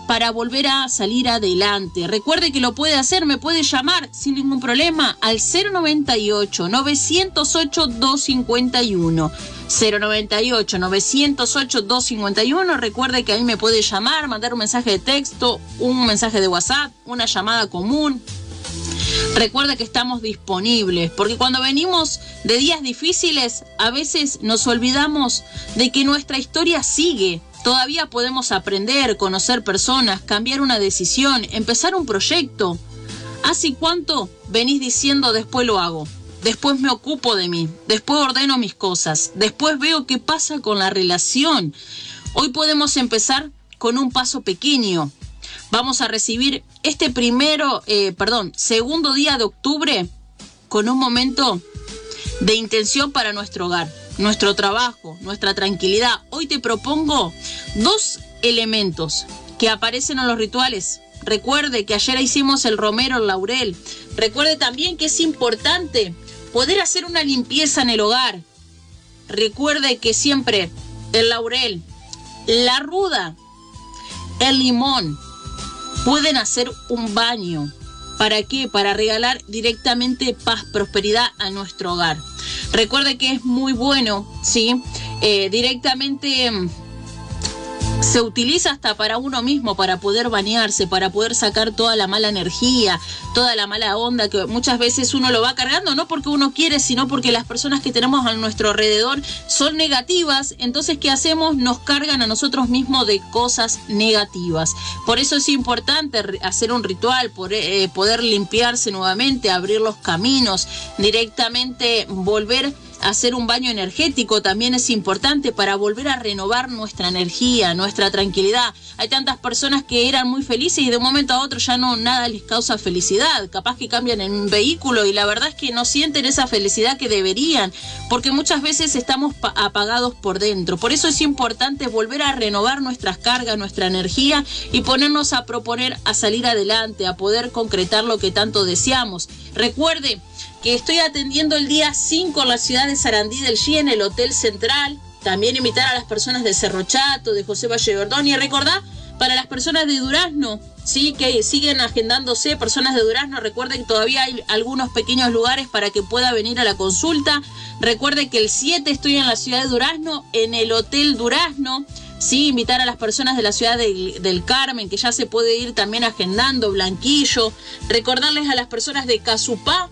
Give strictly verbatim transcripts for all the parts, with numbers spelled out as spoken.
para volver a salir adelante. Recuerde que lo puede hacer, me puede llamar sin ningún problema al cero noventa y ocho, novecientos ocho, doscientos cincuenta y uno. cero noventa y ocho, novecientos ocho, doscientos cincuenta y uno. Recuerde que ahí me puede llamar, mandar un mensaje de texto, un mensaje de WhatsApp, una llamada común. Recuerde que estamos disponibles, porque cuando venimos de días difíciles, a veces nos olvidamos de que nuestra historia sigue. Todavía podemos aprender, conocer personas, cambiar una decisión, empezar un proyecto. ¿Hace cuánto venís diciendo después lo hago? Después me ocupo de mí, después ordeno mis cosas, después veo qué pasa con la relación. Hoy podemos empezar con un paso pequeño. Vamos a recibir este primero, eh, perdón, segundo día de octubre con un momento de intención para nuestro hogar, nuestro trabajo, nuestra tranquilidad. Hoy te propongo dos elementos que aparecen en los rituales. Recuerde que ayer hicimos el romero, el laurel. Recuerde también que es importante poder hacer una limpieza en el hogar. Recuerde que siempre el laurel, la ruda, el limón pueden hacer un baño. ¿Para qué? Para regalar directamente paz, prosperidad a nuestro hogar. Recuerde que es muy bueno, ¿sí? Eh, directamente se utiliza hasta para uno mismo, para poder bañarse, para poder sacar toda la mala energía, toda la mala onda que muchas veces uno lo va cargando, no porque uno quiere, sino porque las personas que tenemos a nuestro alrededor son negativas. Entonces, ¿qué hacemos? Nos cargan a nosotros mismos de cosas negativas. Por eso es importante hacer un ritual, poder, eh, poder limpiarse nuevamente, abrir los caminos, directamente volver hacer un baño energético también es importante para volver a renovar nuestra energía, nuestra tranquilidad. Hay tantas personas que eran muy felices y de un momento a otro ya no nada les causa felicidad. Capaz que cambian en un vehículo y la verdad es que no sienten esa felicidad que deberían, porque muchas veces estamos apagados por dentro. Por eso es importante volver a renovar nuestras cargas, nuestra energía y ponernos a proponer a salir adelante, a poder concretar lo que tanto deseamos. Recuerde que estoy atendiendo el día cinco en la ciudad de Sarandí del G, en el Hotel Central. También invitar a las personas de Cerro Chato, de José Valle Verdón. Y recordá, para las personas de Durazno, sí, que siguen agendándose, personas de Durazno, recuerden que todavía hay algunos pequeños lugares para que pueda venir a la consulta. Recuerde que el siete estoy en la ciudad de Durazno, en el Hotel Durazno. Sí, invitar a las personas de la ciudad de, del Carmen, que ya se puede ir también agendando, Blanquillo. Recordarles a las personas de Casupá,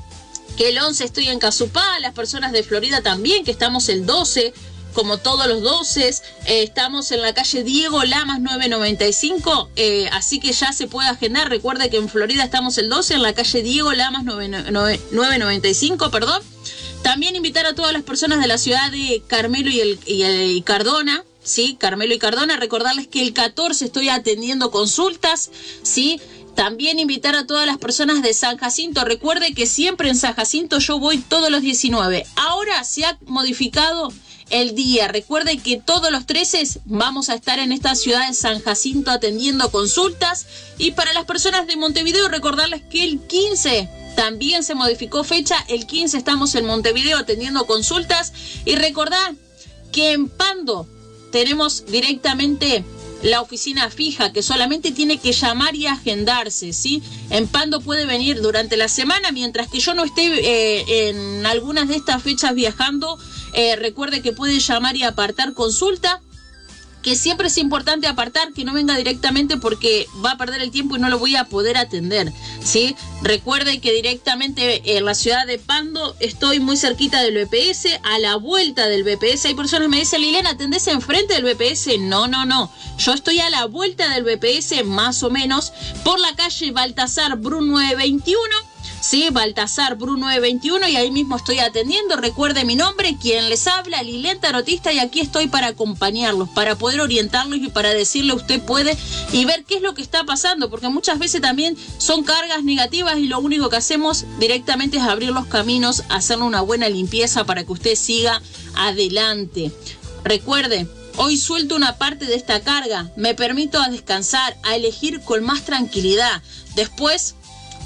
que el once estoy en Casupá, las personas de Florida también, que estamos el doce, como todos los doce, eh, estamos en la calle Diego Lamas nueve noventa y cinco, eh, así que ya se puede agendar. Recuerde que en Florida estamos el doce, en la calle Diego Lamas nueve noventa y cinco, perdón. También invitar a todas las personas de la ciudad de Carmelo y, el, y, el, y Cardona, ¿sí? Carmelo y Cardona, recordarles que el catorce estoy atendiendo consultas, ¿sí? También invitar a todas las personas de San Jacinto. Recuerde que siempre en San Jacinto yo voy todos los diecinueve. Ahora se ha modificado el día. Recuerde que todos los trece vamos a estar en esta ciudad de San Jacinto atendiendo consultas. Y para las personas de Montevideo, recordarles que el quince también se modificó fecha. El quince estamos en Montevideo atendiendo consultas. Y recordad que en Pando tenemos directamente la oficina fija, que solamente tiene que llamar y agendarse, ¿sí? En Pando puede venir durante la semana, mientras que yo no esté eh, en algunas de estas fechas viajando. Eh, recuerde que puede llamar y apartar consulta, que siempre es importante apartar, que no venga directamente porque va a perder el tiempo y no lo voy a poder atender, ¿sí? Recuerde que directamente en la ciudad de Pando estoy muy cerquita del B P S, a la vuelta del B P S. Hay personas que me dicen, Liliana, ¿atendés enfrente del B P S? No, no, no. Yo estoy a la vuelta del B P S, más o menos, por la calle Baltasar Bru nueve veintiuno. Sí, Baltasar Bru nueve veintiuno, y ahí mismo estoy atendiendo. Recuerde mi nombre, quien les habla, Liliana Tarotista, y aquí estoy para acompañarlos, para poder orientarlos y para decirle usted puede y ver qué es lo que está pasando, porque muchas veces también son cargas negativas y lo único que hacemos directamente es abrir los caminos, hacerle una buena limpieza para que usted siga adelante. Recuerde, hoy suelto una parte de esta carga, me permito a descansar, a elegir con más tranquilidad. Después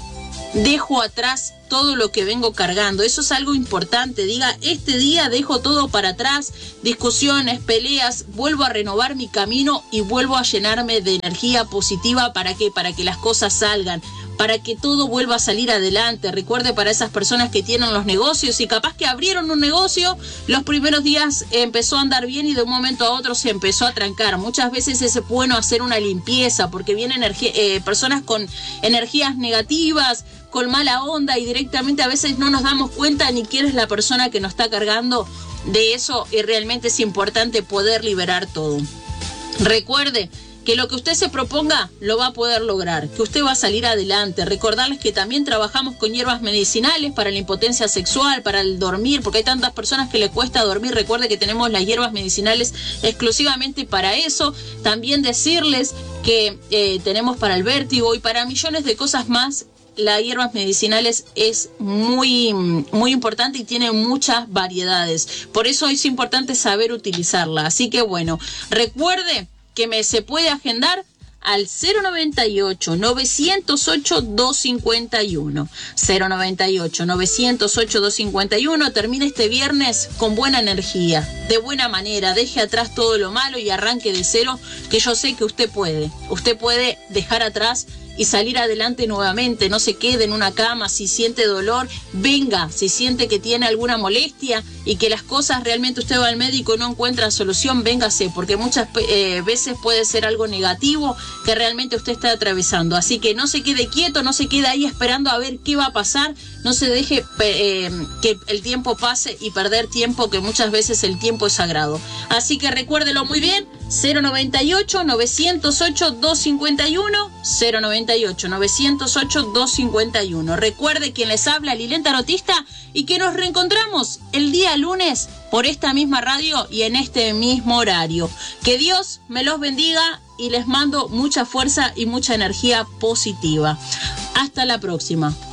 dejo atrás todo lo que vengo cargando. Eso es algo importante. Diga, este día dejo todo para atrás, discusiones, peleas, vuelvo a renovar mi camino y vuelvo a llenarme de energía positiva. ¿Para qué? Para que las cosas salgan, para que todo vuelva a salir adelante. Recuerde, para esas personas que tienen los negocios y capaz que abrieron un negocio, los primeros días empezó a andar bien y de un momento a otro se empezó a trancar. Muchas veces es bueno hacer una limpieza porque vienen energía, eh, personas con energías negativas, con mala onda, y directamente a veces no nos damos cuenta ni quién es la persona que nos está cargando de eso, y realmente es importante poder liberar todo. Recuerde que lo que usted se proponga lo va a poder lograr, que usted va a salir adelante. Recordarles que también trabajamos con hierbas medicinales para la impotencia sexual, para el dormir, porque hay tantas personas que le cuesta dormir. Recuerde que tenemos las hierbas medicinales exclusivamente para eso. También decirles que eh, tenemos para el vértigo y para millones de cosas más. Las hierbas medicinales es muy, muy importante y tiene muchas variedades. Por eso es importante saber utilizarla. Así que bueno, recuerde que me se puede agendar al cero noventa y ocho, novecientos ocho, doscientos cincuenta y uno. cero noventa y ocho, novecientos ocho, doscientos cincuenta y uno. Termine este viernes con buena energía, de buena manera. Deje atrás todo lo malo y arranque de cero, que yo sé que usted puede. Usted puede dejar atrás y salir adelante nuevamente. No se quede en una cama. Si siente dolor, venga. Si siente que tiene alguna molestia y que las cosas realmente usted va al médico y no encuentra solución, véngase, porque muchas eh, veces puede ser algo negativo que realmente usted está atravesando. Así que no se quede quieto, no se quede ahí esperando a ver qué va a pasar. No se deje eh, que el tiempo pase y perder tiempo, que muchas veces el tiempo es sagrado. Así que recuérdelo muy bien, cero noventa y ocho, novecientos ocho, doscientos cincuenta y uno, cero noventa y ocho, novecientos ocho, doscientos cincuenta y uno. Recuerde quien les habla, Lilén Tarotista, y que nos reencontramos el día lunes por esta misma radio y en este mismo horario. Que Dios me los bendiga y les mando mucha fuerza y mucha energía positiva. Hasta la próxima.